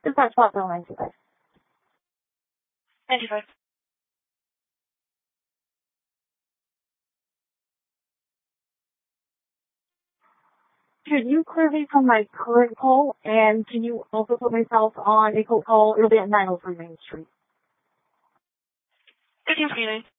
Dispatch 5095. 95. Could you clear me from my current call, and can you also put myself on a call? It'll be at 903 Main Street. 1329.